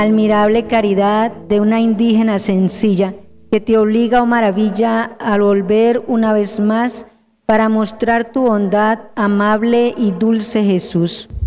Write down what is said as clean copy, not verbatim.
admirable caridad de una indígena sencilla que te obliga o maravilla a volver una vez más para mostrar tu bondad, amable y dulce Jesús.